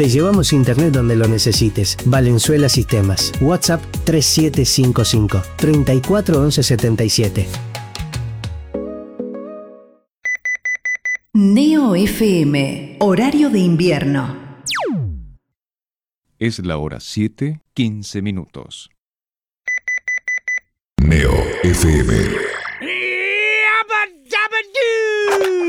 Te llevamos internet donde lo necesites. Valenzuela Sistemas. WhatsApp 3755 34 11 77. Neo FM, horario de invierno. Es la hora 7:15. Neo FM.